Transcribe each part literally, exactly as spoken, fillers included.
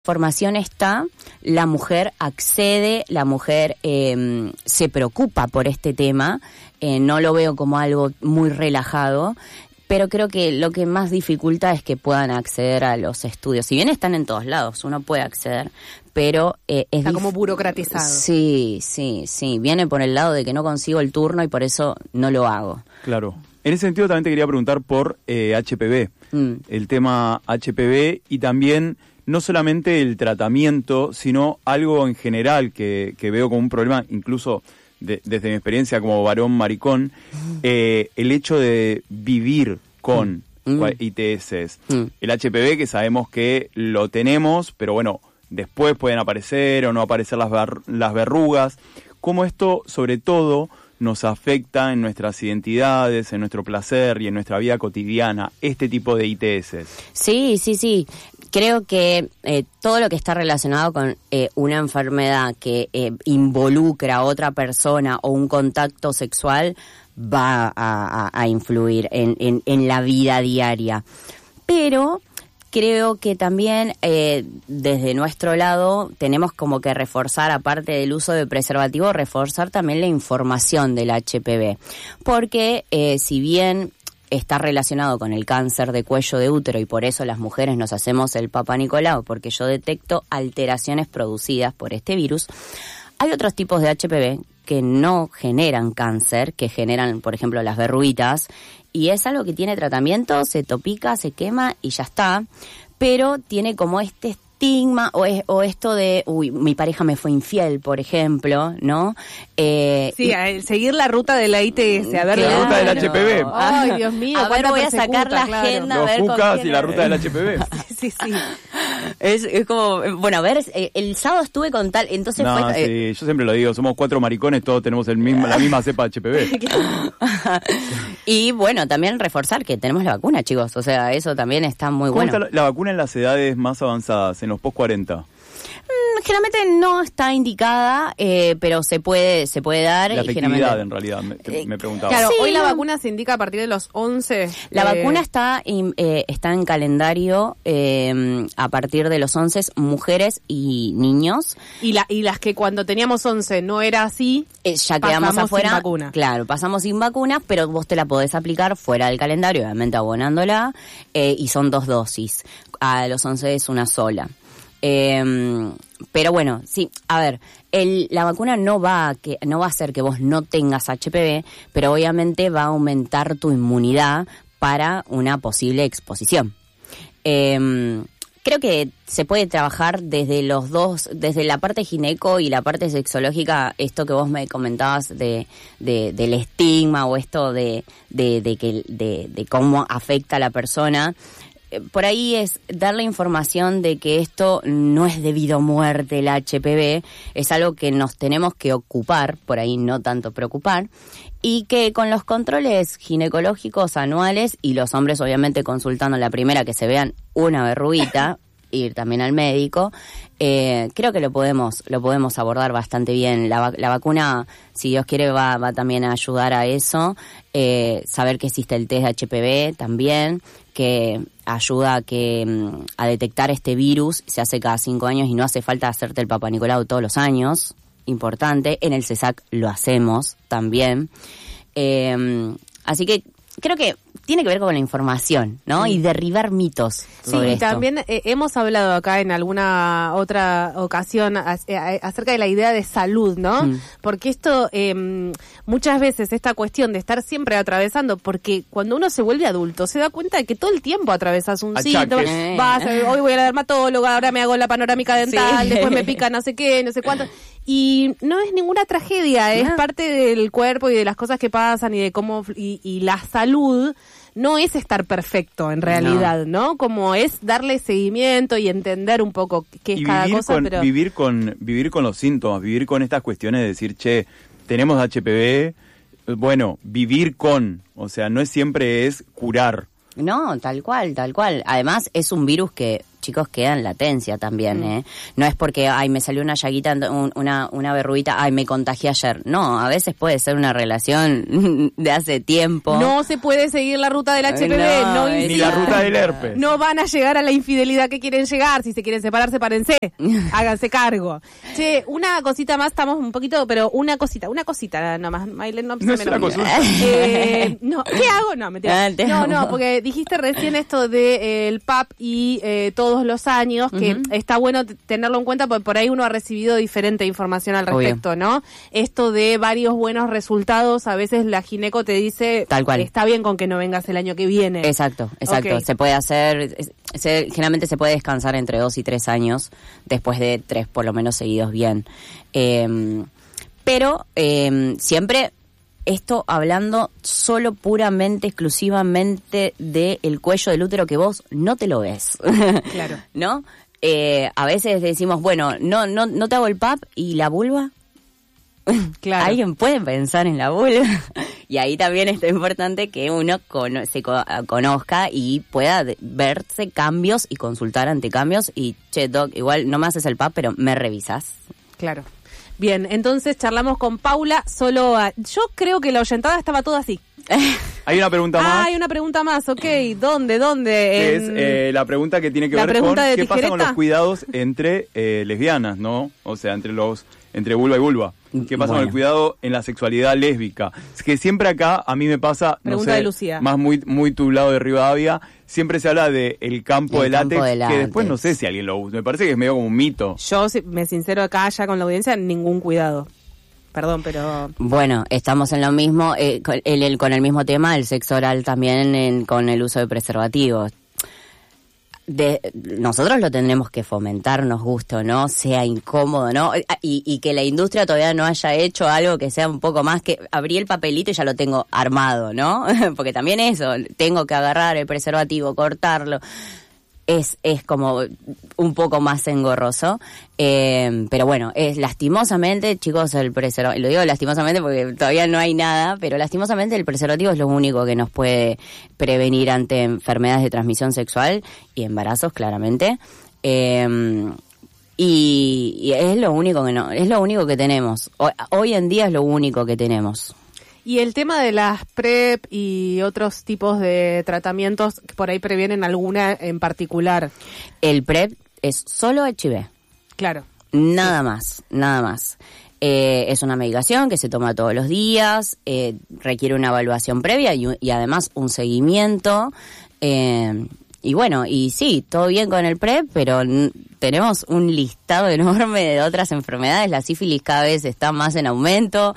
información está, la mujer accede, la mujer eh, se preocupa por este tema, eh, no lo veo como algo muy relajado, pero creo que lo que más dificulta es que puedan acceder a los estudios. Si bien están en todos lados, uno puede acceder, pero eh, es está dif- como burocratizado. Sí, sí, sí, viene por el lado de que no consigo el turno y por eso no lo hago. Claro. En ese sentido también te quería preguntar por eh, H P V, mm. el tema H P V y también no solamente el tratamiento, sino algo en general que, que veo como un problema, incluso de, desde mi experiencia como varón maricón, eh, el hecho de vivir con mm. I T S. Mm. El H P V que sabemos que lo tenemos, pero bueno, después pueden aparecer o no aparecer las, bar- las verrugas. ¿Cómo esto, sobre todo, nos afecta en nuestras identidades, en nuestro placer y en nuestra vida cotidiana, este tipo de I T S? Sí, sí, sí. Creo que eh, todo lo que está relacionado con eh, una enfermedad que eh, involucra a otra persona o un contacto sexual va a, a, a influir en, en, en la vida diaria. Pero creo que también eh, desde nuestro lado tenemos como que reforzar, aparte del uso de preservativo, reforzar también la información del H P V. Porque eh, si bien está relacionado con el cáncer de cuello de útero y por eso las mujeres nos hacemos el Papa Nicolau, porque yo detecto alteraciones producidas por este virus, hay otros tipos de H P V que no generan cáncer, que generan, por ejemplo, las verruguitas, y es algo que tiene tratamiento, se topica, se quema y ya está, pero tiene como este estigma o, es, o esto de, uy, mi pareja me fue infiel, por ejemplo, ¿no? Eh, sí, y, seguir la ruta de la I T S, a ver la claro. ruta del H P V. Ay, Dios mío, a ver, voy a sacar la claro. agenda, Los a ver Jucas con y la ruta del H P V. sí, sí. Es, es como, bueno, a ver, el sábado estuve con tal, entonces no, fue... sí, Eh, yo siempre lo digo, somos cuatro maricones, todos tenemos el mismo, la misma cepa H P V. Y bueno, también reforzar que tenemos la vacuna, chicos, o sea, eso también está muy ¿Cómo bueno. está la, la vacuna en las edades más avanzadas, en los post cuarenta? Generalmente no está indicada, eh, pero se puede se puede dar. La efectividad, y en realidad, me, te, me preguntaba. Claro, sí, hoy la no. vacuna se indica a partir de los once. La eh... vacuna está eh, está en calendario eh, a partir de los once, mujeres y niños. Y, la, y las que cuando teníamos once no era así, eh, ya quedamos afuera. Sin vacuna. Claro, pasamos sin vacuna, pero vos te la podés aplicar fuera del calendario, obviamente abonándola, eh, y son dos dosis. A los once es una sola. Eh, pero bueno, sí, a ver, el, la vacuna no va a que no va a hacer que vos no tengas H P V, pero obviamente va a aumentar tu inmunidad para una posible exposición. Eh, creo que se puede trabajar desde los dos, desde la parte gineco y la parte sexológica, esto que vos me comentabas de, de del estigma o esto de de de que de, de cómo afecta a la persona. Por ahí es dar la información de que esto no es debido a muerte el H P V, es algo que nos tenemos que ocupar, por ahí no tanto preocupar, y que con los controles ginecológicos anuales y los hombres obviamente consultando la primera que se vean una verruguita, ir también al médico, eh, creo que lo podemos lo podemos abordar bastante bien. La, la vacuna, si Dios quiere, va, va también a ayudar a eso, eh, saber que existe el test de H P V también, que ayuda a que a detectar este virus, se hace cada cinco años y no hace falta hacerte el Papa Nicolau todos los años, importante, en el CESAC lo hacemos también, eh, así que creo que tiene que ver con la información, ¿no? Sí. Y derribar mitos sobre sí, esto. También eh, hemos hablado acá en alguna otra ocasión a, a, acerca de la idea de salud, ¿no? Mm. Porque esto, eh, muchas veces, esta cuestión de estar siempre atravesando, porque cuando uno se vuelve adulto, se da cuenta de que todo el tiempo atravesas un síntoma, eh. vas, hoy voy a la dermatóloga, ahora me hago la panorámica dental, sí. después me pica no sé qué, no sé cuánto. Y no es ninguna tragedia, es no. parte del cuerpo y de las cosas que pasan y de cómo, y, y la salud no es estar perfecto en realidad, ¿no? ¿no? Como es darle seguimiento y entender un poco qué es y cada vivir cosa, con, pero... vivir con vivir con los síntomas, vivir con estas cuestiones de decir, che, tenemos H P V, bueno, vivir con, o sea, no es siempre es curar. No, tal cual, tal cual. Además, es un virus que chicos, queda en latencia también, mm. ¿eh? No es porque, ay, me salió una llaguita, un, una, una verruguita, ay, me contagié ayer. No, a veces puede ser una relación de hace tiempo. No se puede seguir la ruta del H P V, no, no ni la ruta del herpes. No van a llegar a la infidelidad que quieren llegar. Si se quieren separar, sepárense. Háganse cargo. Che, una cosita más, estamos un poquito, pero una cosita, una cosita nomás. Maylen, no, no es una consulta. Eh, no, ¿qué hago? No, mentira. No, no, porque dijiste recién esto de eh, el P A P y eh, todos los años, que uh-huh. está bueno t- tenerlo en cuenta porque por ahí uno ha recibido diferente información al respecto, Obvio. ¿no? Esto de varios buenos resultados, a veces la gineco te dice, tal cual, está bien con que no vengas el año que viene. Exacto, exacto. Okay. Se puede hacer, se, generalmente se puede descansar entre dos y tres años, después de tres por lo menos seguidos bien. Eh, pero eh, siempre... Esto hablando solo puramente, exclusivamente del cuello del útero que vos no te lo ves. Claro. ¿No? Eh, a veces decimos, bueno, no, no, no te hago el P A P y la vulva. Claro. ¿Alguien puede pensar en la vulva? Y ahí también está importante que uno cono- se co- conozca y pueda de- verse cambios y consultar ante cambios. Y, che, doc, igual no me haces el P A P, pero me revisás. Claro. Bien, entonces charlamos con Paula solo a... Yo creo que la oyentada estaba toda así. Hay una pregunta ah, más. Ah, hay una pregunta más, ok. ¿Dónde, dónde? Que en... es eh, la pregunta que tiene que la ver con qué tijereta? pasa con los cuidados entre eh, lesbianas, ¿no? O sea, entre los entre vulva y vulva. ¿Qué pasa bueno. con el cuidado en la sexualidad lésbica? Es que siempre acá, a mí me pasa, pregunta no sé, de Lucía. Más muy muy tu lado de Rivadavia, siempre se habla de el campo, el de, látex, campo de látex, que después no sé si alguien lo usa. Me parece que es medio como un mito. Yo, me sincero acá ya con la audiencia, ningún cuidado. Perdón, pero... Bueno, estamos en lo mismo, eh, con, el, el, con el mismo tema, el sexo oral también en, con el uso de preservativos. De, nosotros lo tendremos que fomentar, nos guste o no, sea incómodo, ¿no? Y, y que la industria todavía no haya hecho algo que sea un poco más que abrí el papelito y ya lo tengo armado, ¿no? Porque también eso, tengo que agarrar el preservativo, cortarlo. Es, es como un poco más engorroso, eh, pero bueno, es lastimosamente, chicos, el preservativo, lo digo lastimosamente porque todavía no hay nada, pero lastimosamente el preservativo es lo único que nos puede prevenir ante enfermedades de transmisión sexual y embarazos, claramente, eh, y, y es lo único que no, es lo único que tenemos. Hoy, hoy en día es lo único que tenemos. Y el tema de las PrEP y otros tipos de tratamientos, por ahí previenen alguna en particular. El PrEP es solo H I V. Claro. Nada sí. más, nada más. Eh, es una medicación que se toma todos los días, eh, requiere una evaluación previa y, y además un seguimiento. Eh, y bueno, y sí, todo bien con el PrEP, pero n- tenemos un listado enorme de otras enfermedades. La sífilis cada vez está más en aumento.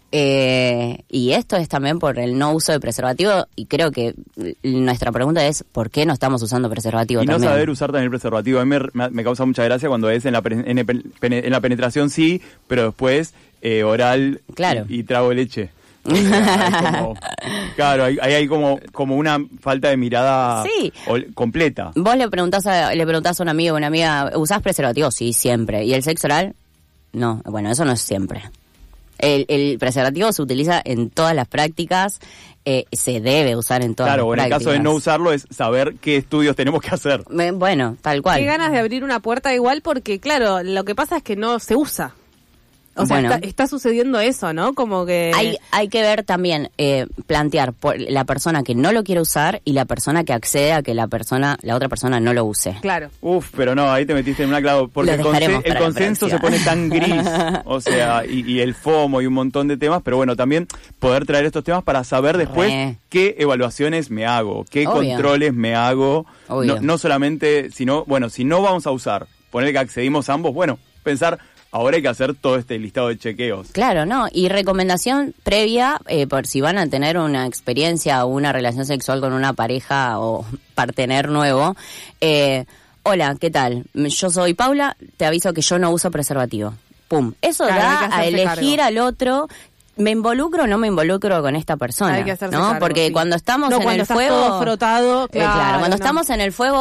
Eh, y esto es también por el no uso de preservativo, y creo que nuestra pregunta es ¿por qué no estamos usando preservativo y también? Y no saber usar también el preservativo. A mí me, me causa mucha gracia cuando es en la, en, el, en la penetración sí, pero después eh, oral claro. y, y trago de leche. O sea, hay como, claro, ahí hay, hay como, como una falta de mirada sí. completa. Vos le preguntás a, le preguntás a un amigo o una amiga, ¿usás preservativo? Sí, siempre. ¿Y el sexo oral? No, bueno, eso no es siempre. El, el preservativo se utiliza en todas las prácticas, eh, se debe usar en todas claro, las prácticas. Claro, en el caso de no usarlo es saber qué estudios tenemos que hacer. Eh, bueno, tal cual. Qué ganas de abrir una puerta igual porque, claro, lo que pasa es que no se usa. O sea, bueno, está, está sucediendo eso, ¿no? Como que... Hay, hay que ver también, eh, plantear por la persona que no lo quiere usar y la persona que accede a que la persona, la otra persona no lo use. Claro. Uf, pero no, ahí te metiste en una clave, porque el, consen- el consenso se pone tan gris, o sea, y, y el FOMO y un montón de temas, pero bueno, también poder traer estos temas para saber después Re. qué evaluaciones me hago, qué Obvio. controles me hago, no, no solamente, sino, bueno, si no vamos a usar, poner que accedimos a ambos, bueno, pensar... Ahora hay que hacer todo este listado de chequeos. Claro, ¿no? Y recomendación previa, eh, por si van a tener una experiencia o una relación sexual con una pareja o partener nuevo. Eh, Hola, ¿qué tal? Yo soy Paula, te aviso que yo no uso preservativo. Pum. Eso claro, da a elegir cargo. al otro... ¿Me involucro o no me involucro con esta persona? Hay que hacerse ¿no? cargo, Porque sí. cuando estamos no, en cuando el fuego... todo frotado, claro. Eh, claro, cuando no. estamos en el fuego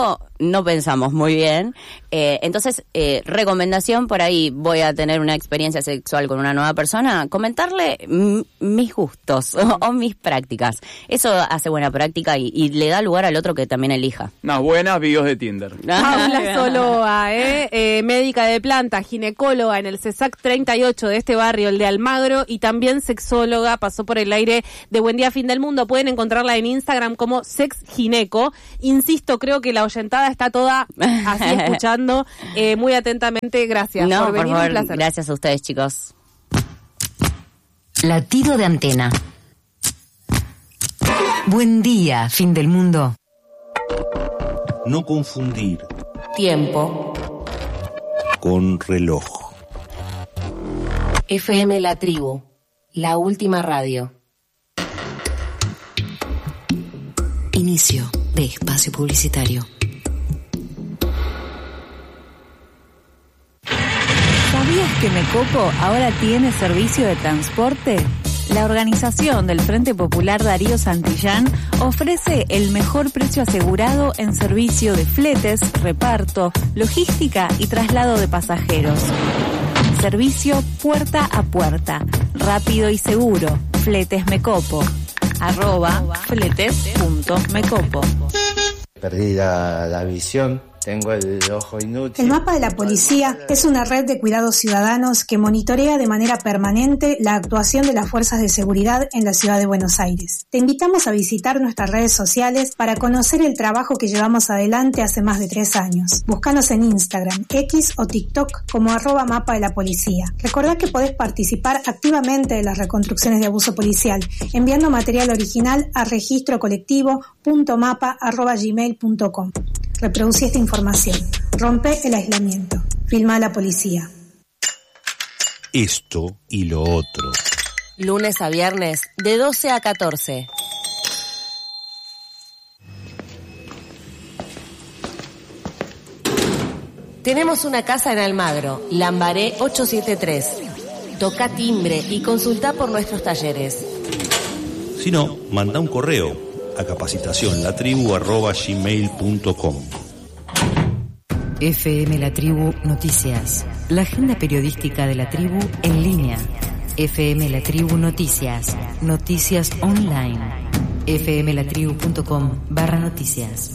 no pensamos muy bien. Eh, entonces, eh, recomendación, por ahí voy a tener una experiencia sexual con una nueva persona, comentarle m- mis gustos o, o mis prácticas. Eso hace buena práctica y, y le da lugar al otro que también elija. Unas buenas bios de Tinder. Paula Soloa, ¿eh? Eh, médica de planta, ginecóloga en el CESAC treinta y ocho de este barrio, el de Almagro, y también sexóloga, pasó por el aire de Buen Día Fin del Mundo. Pueden encontrarla en Instagram como sexgineco. Insisto, creo que la oyentada está toda así escuchando, eh, muy atentamente. Gracias no, por venir, por favor, un placer. Gracias a ustedes, chicos. Latido de antena. Buen Día Fin del Mundo. No confundir Tiempo con reloj. F M La Tribu, la última radio. Inicio de espacio publicitario. ¿Sabías que Mecopo ahora tiene servicio de transporte? La organización del Frente Popular Darío Santillán ofrece el mejor precio asegurado en servicio de fletes, reparto, logística y traslado de pasajeros. Servicio puerta a puerta, rápido y seguro. Fletes Mecopo. Arroba fletes.mecopo. Perdí la, la visión. Tengo el ojo inútil. El mapa de la policía es una red de cuidados ciudadanos que monitorea de manera permanente la actuación de las fuerzas de seguridad en la ciudad de Buenos Aires. Te invitamos a visitar nuestras redes sociales para conocer el trabajo que llevamos adelante hace más de tres años. Búscanos en Instagram, X o TikTok como arroba mapa de la policía. Recordá que podés participar activamente de las reconstrucciones de abuso policial enviando material original a registro colectivo punto mapa arroba gmail punto com. Reproducí esta información. Rompe el aislamiento. Filma a la policía. Esto y lo otro. Lunes a viernes de doce a catorce. Tenemos una casa en Almagro, Lambaré ochocientos setenta y tres. Toca timbre y consulta por nuestros talleres. Si no, manda un correo a capacitacionlatribu arroba gmail punto com. F M La Tribu Noticias. La agenda periodística de la tribu en línea. F M La Tribu Noticias. Noticias online. fmlatribu punto com barra noticias.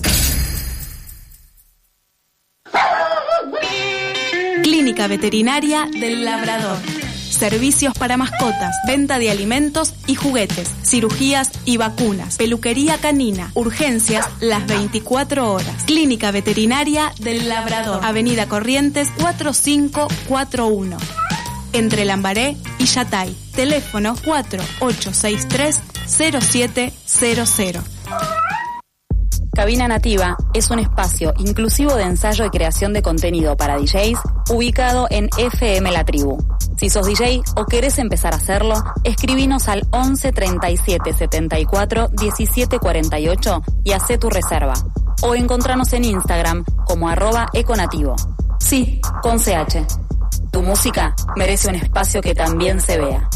Clínica Veterinaria del Labrador. Servicios para mascotas, venta de alimentos y juguetes, cirugías y vacunas, peluquería canina, urgencias las veinticuatro horas. Clínica Veterinaria del Labrador, Avenida Corrientes cuatro cinco cuatro uno, entre Lambaré y Yatay. Teléfono cuatro ocho seis tres cero siete cero cero. Cabina Nativa es un espacio inclusivo de ensayo y creación de contenido para D Js ubicado en F M La Tribu. Si sos D J o querés empezar a hacerlo, escribinos al once treinta y siete setenta y cuatro diecisiete cuarenta y ocho y hacé tu reserva. O encontranos en Instagram como arroba econativo. Sí, con C H. Tu música merece un espacio que también se vea.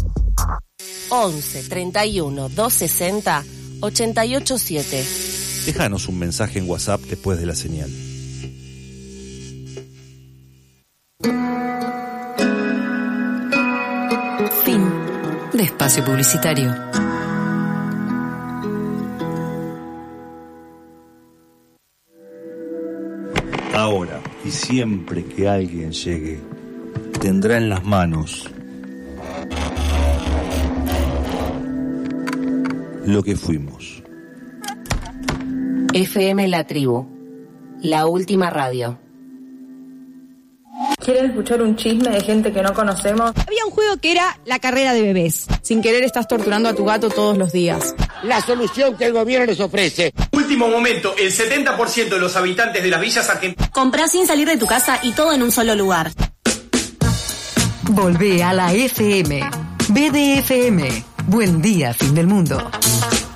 once treinta y uno doscientos sesenta ochenta y ocho siete. Déjanos un mensaje en WhatsApp después de la señal. Fin de espacio publicitario. Ahora y siempre que alguien llegue, tendrá en las manos lo que fuimos. F M La Tribu, la última radio. ¿Quieren escuchar un chisme de gente que no conocemos? Había un juego que era la carrera de bebés. Sin querer estás torturando a tu gato todos los días. La solución que el gobierno les ofrece. Último momento, el setenta por ciento de los habitantes de las villas argentinas. Comprá sin salir de tu casa y todo en un solo lugar. Volvé a la F M. B D F M. Buen Día Fin del Mundo.